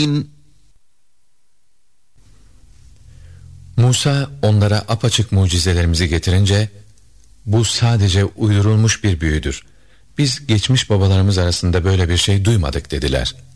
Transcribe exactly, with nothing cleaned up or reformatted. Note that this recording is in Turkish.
Musa onlara apaçık mucizelerimizi getirince, bu sadece uydurulmuş bir büyüdür. Biz geçmiş babalarımız arasında böyle bir şey duymadık dediler.